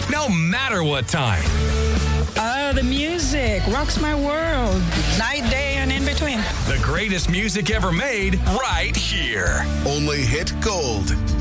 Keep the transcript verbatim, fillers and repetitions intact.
no matter what time. Uh, the music rocks my world. Night, day, and in between. The greatest music ever made right here. Only hit gold.